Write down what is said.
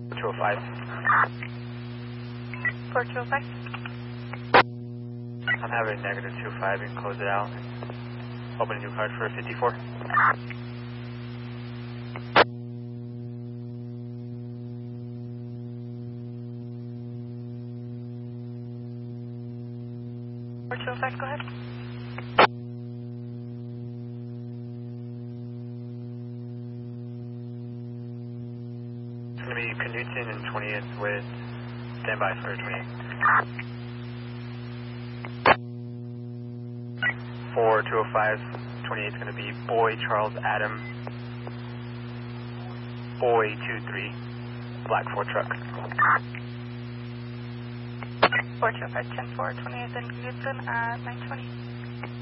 205. 4205. I'm having negative 25. You can close it out. Open a new card for 54. Go ahead. It's going to be Knutson and 20th with standby for 28. 4205, 28 is going to be Boy Charles Adam, Boy 23, Black 4 truck. 4205, 10-4, 28th and Knutson at 920.